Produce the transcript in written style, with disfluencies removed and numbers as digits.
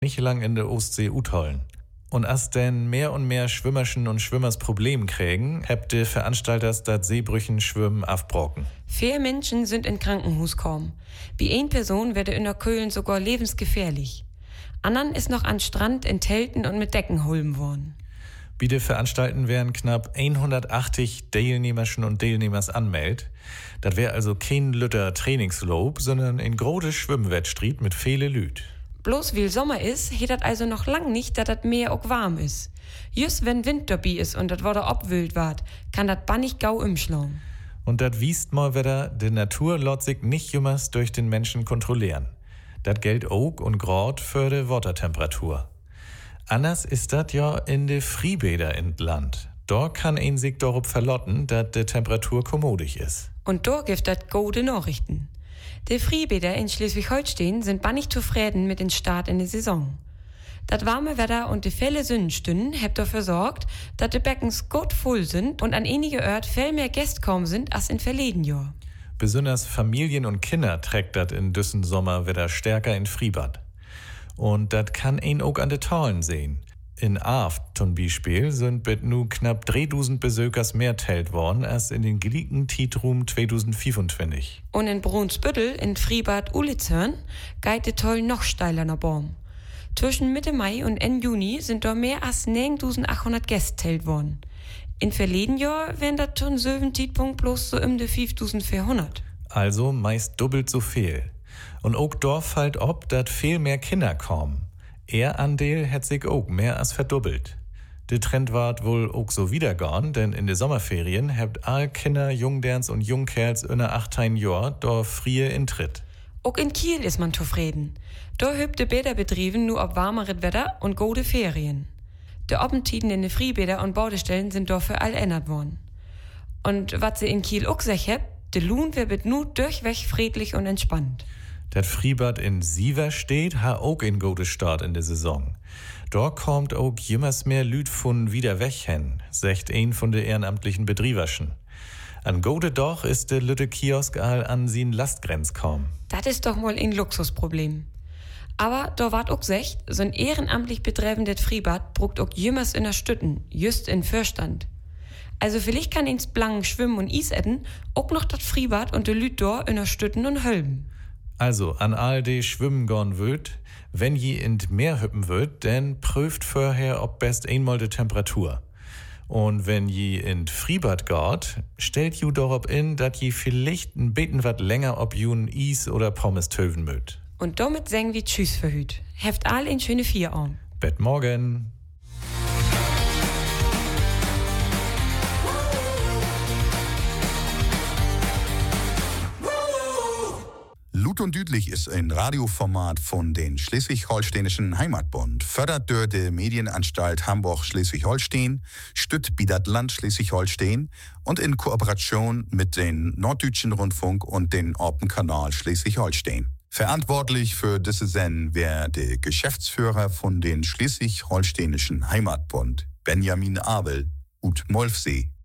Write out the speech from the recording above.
nicht lang in der Ostsee uthollen. Und als denn mehr und mehr Schwimmerschen und Schwimmers Problem kriegen, habt die Veranstalters dat Seebrüchen Schwimmen afbrocken. 4 Menschen sind in Krankenhus gekommen. Bei 1 Person werde in der Köln sogar lebensgefährlich. Andern ist noch an Strand in Telten und mit Decken hulmen worden. Bei den Veranstalten wären knapp 180 Teilnehmerschen und Teilnehmers anmeldet. Das wäre also kein lütter Trainingslob, sondern ein großes Schwimmwettstreit mit viele Lüd. Bloß weil Sommer ist, heet dat also noch lang nicht, dass das Meer auch warm ist. Just wenn Wind dabei ist und das Wasser obwühlt ward, kann dat bannig gau umschlagen. Und dat wiest mal wieder, die Natur lässt sich nicht jümmers durch den Menschen kontrollieren. Dat gilt auch und grad für die Wassertemperatur. Anders ist dat ja in de Freibäder in Land. Da kann ein sich darauf verlotten, dass die Temperatur kommodig ist. Und da gibt dat gute Nachrichten. Die Freibäder in Schleswig-Holstein sind bannig zufrieden mit dem Start in die Saison. Das warme Wetter und die viele Sonnenstunden haben dafür sorgt, dass die Beckens gut voll sind und an einige Orten viel mehr Gäste kommen sind als in verleden Jahr. Besonders Familien und Kinder trägt das in düssen Sommer wieder stärker in Freibad. Und das kann ein auch an de Talen sehen. In Aft zum Beispiel sind mit nu knapp 3000 Besökers mehr teilt worden als in den geliebten Tietrum 2025. Und in Brunsbüttel in Freibad Ulitzhörn geht die Toll noch steiler nach Baum. Zwischen Mitte Mai und Ende Juni sind da mehr als 9800 Gäste teilt worden. In verleden Jahr wären das zum selben Zeitpunkt bloß so die 5400. Also meist doppelt so viel. Und auch da fällt ob, dass viel mehr Kinder kommen. Ihr Andel hat sich auch mehr als verdoppelt. Der Trend ward wohl auch so wiedergorn, denn in den Sommerferien habt all Kinder, Jungderns und Jungkerls unter 18 Jahr da frie Intritt. Auch in Kiel ist man zufrieden. Da hübt de Bäderbetrieben nur ob warmeres Wetter und gute Ferien. Die Abendtiden in den Freibäder und Badestellen sind da für all ändert worden. Und was sie in Kiel auch sech hebt, de Lohn wird nur durchweg friedlich und entspannt. Das Freibad in Sieverstedt hat auch ein guten Start in der Saison. Dort kommt auch jemals mehr Lüd von wieder weg hin, sagt ein von den ehrenamtlichen Betrieberschen. An gute Doch ist der lütte Kiosk all an sin Lastgrenz kaum. Das ist doch mal ein Luxusproblem. Aber da wart auch secht, so ein ehrenamtlich betreibendes Freibad brucht auch jemals in der Stütten, just in Fürstand. Also vielleicht kann ins Blanken schwimmen und Eis essen, auch noch das Freibad und de Lüd da in der Stütten und Hölben. Also, an all die schwimmen gorn würd, wenn je in Meer hüppen würd, dann prüft vorher ob best einmal die Temperatur. Und wenn je in Freibad geht, stellt ju darauf in, dat je vielleicht ein bisschen wat länger ob jun Is oder Pommes töven mögt. Und damit sagen wir Tschüss für hüt. Heft all in schöne Vierarm. Bet morgen. Lut und Düdlich ist ein Radioformat von den Schleswig-Holsteinischen Heimatbund, fördert durch die Medienanstalt Hamburg-Schleswig-Holstein, stützt Bidat Land Schleswig-Holstein und in Kooperation mit den Norddeutschen Rundfunk und den Orpenkanal Schleswig-Holstein. Verantwortlich für diese Sendung wäre der Geschäftsführer von den Schleswig-Holsteinischen Heimatbund, Benjamin Abel, ut Molfsee.